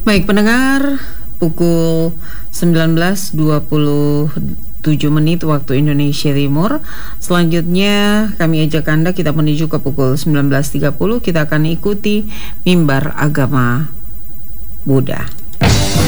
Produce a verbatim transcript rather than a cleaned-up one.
Baik pendengar, pukul sembilan belas dua puluh tujuh menit waktu Indonesia Timur. Selanjutnya kami ajak Anda kita menuju ke pukul sembilan belas tiga puluh. Kita akan ikuti mimbar agama Buddha.